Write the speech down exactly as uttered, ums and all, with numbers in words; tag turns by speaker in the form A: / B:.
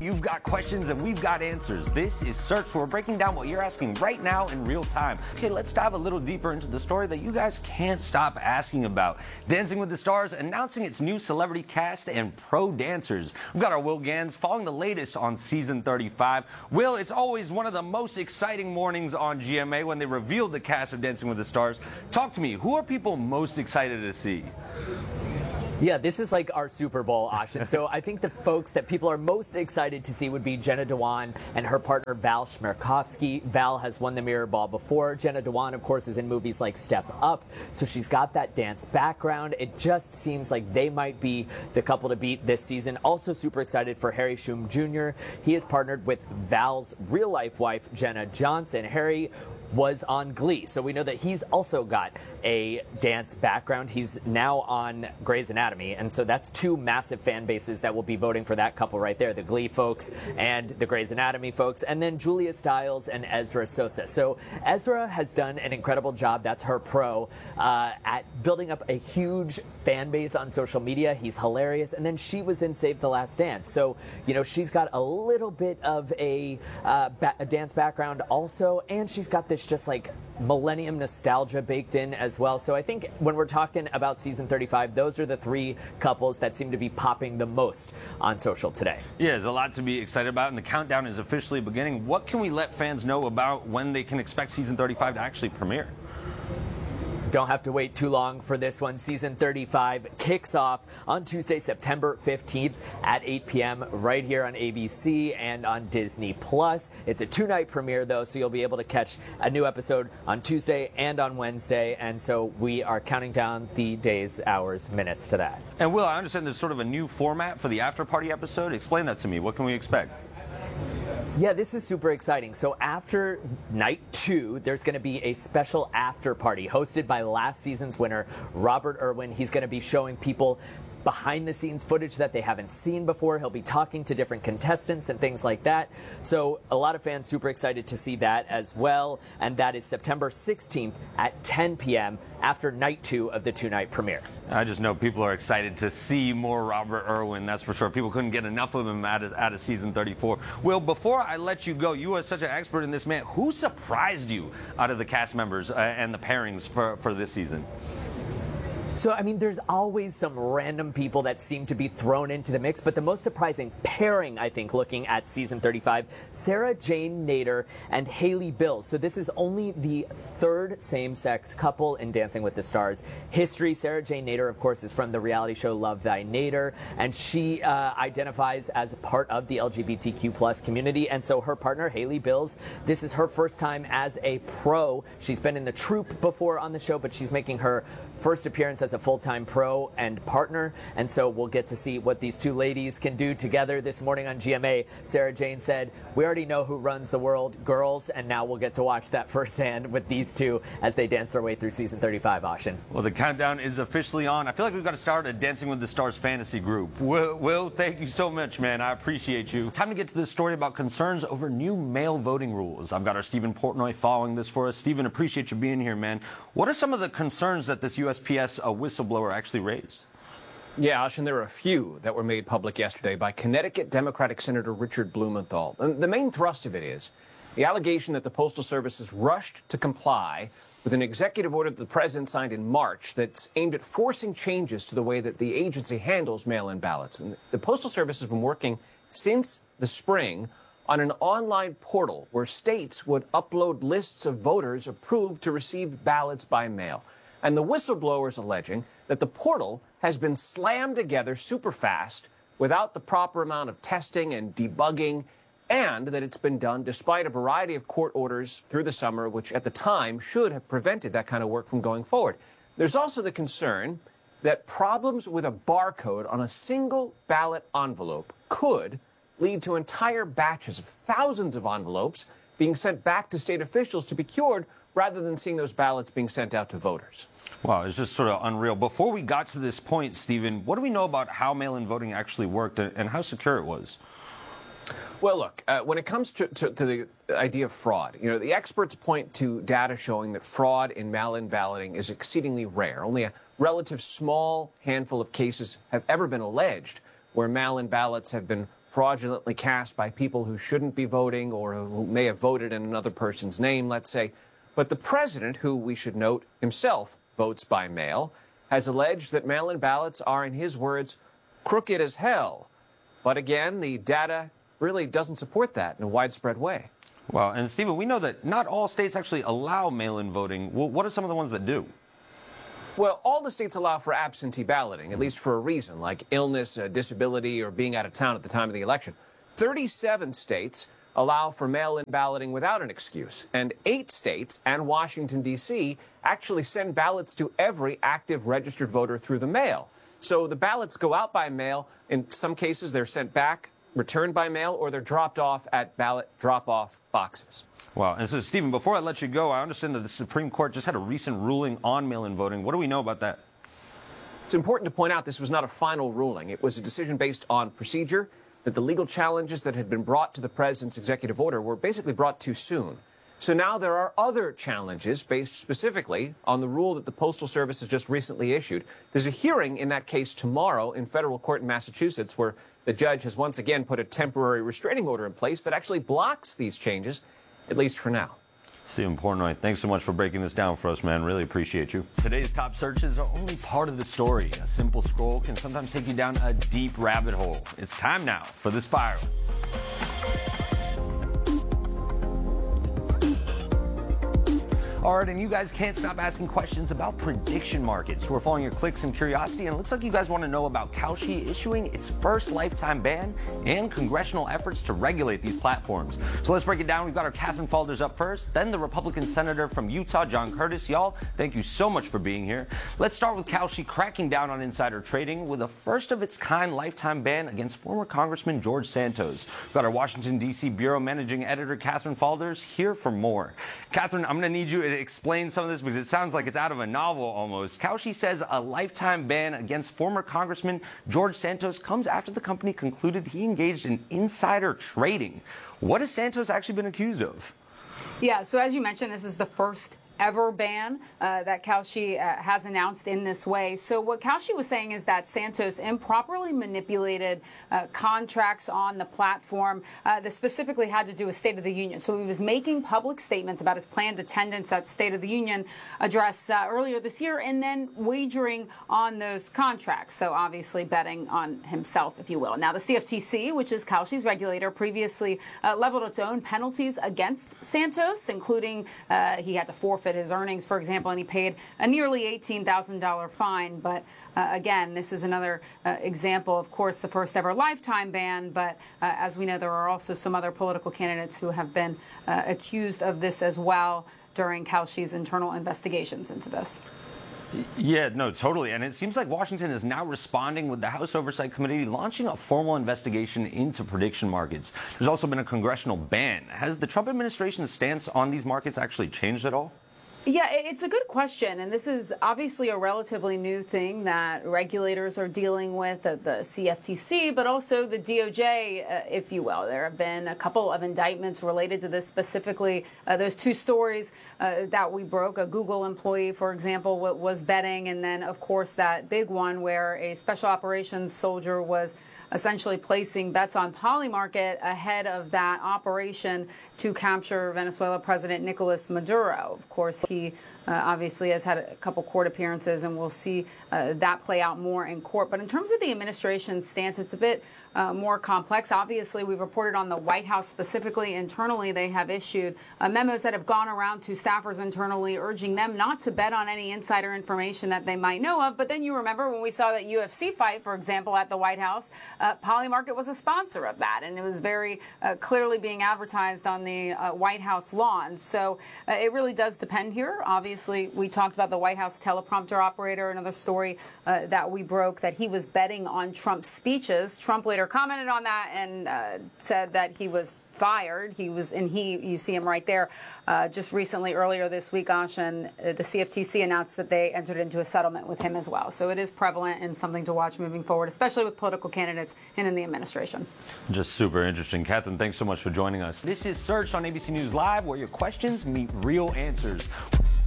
A: You've got questions and we've got answers. This is Search, where we're breaking down what you're asking right now in real time. Okay, let's dive a little deeper into the story that you guys can't stop asking about. Dancing with the Stars announcing its new celebrity cast and pro dancers. We've got our Will Gans following the latest on season thirty-five. Will, it's always one of the most exciting mornings on G M A when they revealed the cast of Dancing with the Stars. Talk to me, who are people most excited to see?
B: Yeah, this is like our Super Bowl, Ashin. So I think the folks that people are most excited to see would be Jenna Dewan and her partner Val Schmerkovsky. Val has won the Mirror Ball before. Jenna Dewan, of course, is in movies like Step Up, so she's got that dance background. It just seems like they might be the couple to beat this season. Also super excited for Harry Shum Junior He is partnered with Val's real-life wife, Jenna Johnson. Harry was on Glee, so we know that he's also got a dance background. He's now on Grey's Anatomy, and so that's two massive fan bases that will be voting for that couple right there, the Glee folks and the Grey's Anatomy folks, and then Julia Stiles and Ezra Sosa. So Ezra has done an incredible job, that's her pro, uh, at building up a huge fan base on social media. He's hilarious, and then she was in Save the Last Dance, so you know she's got a little bit of a, uh, ba a dance background also, and she's got this just like millennium nostalgia baked in as well. So I think when we're talking about season thirty-five, those are the three couples that seem to be popping the most on social today.
A: Yeah, there's a lot to be excited about, and the countdown is officially beginning. What can we let fans know about when they can expect season thirty-five to actually premiere?
B: Don't have to wait too long for this one. Season thirty-five kicks off on Tuesday, September fifteenth at eight p m right here on A B C and on Disney Plus. It's a two-night premiere, though, so you'll be able to catch a new episode on Tuesday and on Wednesday. And so we are counting down the days, hours, minutes to that.
A: And Will, I understand there's sort of a new format for the after-party episode. Explain that to me. What can we expect?
B: Yeah, this is super exciting. So after night two, there's going to be a special after party hosted by last season's winner, Robert Irwin. He's going to be showing people behind the scenes footage that they haven't seen before. He'll be talking to different contestants and things like that. So a lot of fans super excited to see that as well. And that is September sixteenth at ten p m after night two of the two-night premiere.
A: I just know people are excited to see more Robert Irwin, that's for sure. People couldn't get enough of him out of, out of season thirty-four. Will, before I let you go, you are such an expert in this, man. Who surprised you out of the cast members uh, and the pairings for, for this season?
B: So, I mean, there's always some random people that seem to be thrown into the mix, but the most surprising pairing, I think, looking at season thirty-five, Sarah Jane Nader and Haley Bills. So this is only the third same-sex couple in Dancing with the Stars history. Sarah Jane Nader, of course, is from the reality show Love Thy Nader, and she uh, identifies as a part of the L G B T Q plus community. And so her partner, Haley Bills, this is her first time as a pro. She's been in the troupe before on the show, but she's making her first appearance as a full-time pro and partner, and so we'll get to see what these two ladies can do together this morning on G M A. Sarah Jane said, we already know who runs the world, girls, and now we'll get to watch that firsthand with these two as they dance their way through season thirty-five, Ashin.
A: Well, the countdown is officially on. I feel like we've got to start a Dancing with the Stars fantasy group. Will, Will, thank you so much, man. I appreciate you. Time to get to this story about concerns over new male voting rules. I've got our Stephen Portnoy following this for us. Stephen, appreciate you being here, man. What are some of the concerns that this U S P S uh, whistleblower actually raised?
C: Yeah, Ashin, there were a few that were made public yesterday by Connecticut Democratic Senator Richard Blumenthal. And the main thrust of it is the allegation that the Postal Service has rushed to comply with an executive order that the president signed in March that's aimed at forcing changes to the way that the agency handles mail-in ballots. And the Postal Service has been working since the spring on an online portal where states would upload lists of voters approved to receive ballots by mail. And the whistleblower is alleging that the portal has been slammed together super fast without the proper amount of testing and debugging, and that it's been done despite a variety of court orders through the summer, which at the time should have prevented that kind of work from going forward. There's also the concern that problems with a barcode on a single ballot envelope could lead to entire batches of thousands of envelopes being sent back to state officials to be cured rather than seeing those ballots being sent out to voters.
A: Wow, it's just sort of unreal. Before we got to this point, Stephen, what do we know about how mail-in voting actually worked and how secure it was?
C: Well, look, uh, when it comes to, to, to the idea of fraud, you know, the experts point to data showing that fraud in mail-in balloting is exceedingly rare. Only a relative small handful of cases have ever been alleged where mail-in ballots have been fraudulently cast by people who shouldn't be voting or who may have voted in another person's name, let's say. But the president, who we should note himself votes by mail, has alleged that mail-in ballots are, in his words, crooked as hell. But again, the data really doesn't support that in a widespread way.
A: Well, and Stephen, we know that not all states actually allow mail-in voting. Well, what are some of the ones that do?
C: Well, all the states allow for absentee balloting, at least for a reason, like illness, uh, disability, or being out of town at the time of the election. thirty-seven states allow for mail-in balloting without an excuse, and eight states and Washington, D C actually send ballots to every active registered voter through the mail. So the ballots go out by mail. In some cases, they're sent back, returned by mail, or they're dropped off at ballot drop-off boxes.
A: Wow. And so, Stephen, before I let you go, I understand that the Supreme Court just had a recent ruling on mail-in voting. What do we know about that?
C: It's important to point out this was not a final ruling. It was a decision based on procedure, that the legal challenges that had been brought to the president's executive order were basically brought too soon. So now there are other challenges based specifically on the rule that the Postal Service has just recently issued. There's a hearing in that case tomorrow in federal court in Massachusetts where the judge has once again put a temporary restraining order in place that actually blocks these changes, at least for now.
A: Stephen Portnoy, thanks so much for breaking this down for us, man. Really appreciate you. Today's top searches are only part of the story. A simple scroll can sometimes take you down a deep rabbit hole. It's time now for The Spiral. All right, and you guys can't stop asking questions about prediction markets. We're following your clicks and curiosity, and it looks like you guys want to know about Kalshi issuing its first lifetime ban and congressional efforts to regulate these platforms. So let's break it down. We've got our Catherine Faulders up first, then the Republican senator from Utah, John Curtis. Y'all, thank you so much for being here. Let's start with Kalshi cracking down on insider trading with a first-of-its-kind lifetime ban against former Congressman George Santos. We've got our Washington, D C Bureau Managing Editor, Catherine Faulders, here for more. Catherine, I'm going to need you to explain some of this because it sounds like it's out of a novel almost. Kalshi says a lifetime ban against former Congressman George Santos comes after the company concluded he engaged in insider trading. What has Santos actually been accused of?
D: Yeah, so as you mentioned, this is the first ever ban uh, that Kalshi uh, has announced in this way. So what Kalshi was saying is that Santos improperly manipulated uh, contracts on the platform uh, that specifically had to do with State of the Union. So he was making public statements about his planned attendance at State of the Union address uh, earlier this year and then wagering on those contracts. So obviously betting on himself, if you will. Now the C F T C, which is Kalshi's regulator, previously uh, leveled its own penalties against Santos, including uh, he had to forfeit his earnings, for example, and he paid a nearly eighteen thousand dollars fine. But uh, again, this is another uh, example, of course, the first ever lifetime ban. But uh, as we know, there are also some other political candidates who have been uh, accused of this as well during Kalshi's internal investigations into this.
A: Yeah, no, totally. And it seems like Washington is now responding with the House Oversight Committee launching a formal investigation into prediction markets. There's also been a congressional ban. Has the Trump administration's stance on these markets actually changed at all?
D: Yeah, it's a good question, and this is obviously a relatively new thing that regulators are dealing with at the C F T C, but also the D O J, uh, if you will. There have been a couple of indictments related to this, specifically uh, those two stories uh, that we broke. A Google employee, for example, was betting, and then, of course, that big one where a special operations soldier was essentially placing bets on Polymarket ahead of that operation to capture Venezuela President Nicolas Maduro. Of course, he uh, obviously has had a couple court appearances, and we'll see uh, that play out more in court. But in terms of the administration's stance, it's a bit uh, more complex. Obviously, we've reported on the White House specifically. Internally, they have issued uh, memos that have gone around to staffers internally, urging them not to bet on any insider information that they might know of. But then you remember when we saw that U F C fight, for example, at the White House, uh, Polymarket was a sponsor of that, and it was very uh, clearly being advertised on the uh, White House lawn. So uh, it really does depend here. Obviously, we talked about the White House teleprompter operator, another story uh, that we broke, that he was betting on Trump's speeches. Trump later commented on that and uh, said that he was fired. He was, and he, you see him right there. Uh, just recently, earlier this week, Ashen, uh, the C F T C announced that they entered into a settlement with him as well. So it is prevalent and something to watch moving forward, especially with political candidates and in the administration.
A: Just super interesting. Catherine, thanks so much for joining us. This is Search on A B C News Live, where your questions meet real answers.